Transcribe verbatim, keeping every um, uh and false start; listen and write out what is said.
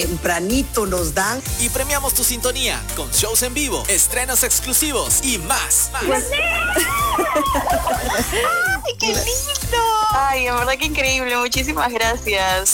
Tempranito nos dan. Y premiamos tu sintonía con shows en vivo, estrenos exclusivos y más. más. Pues... ¡Ay, qué lindo! Ay, en verdad que increíble. Muchísimas gracias.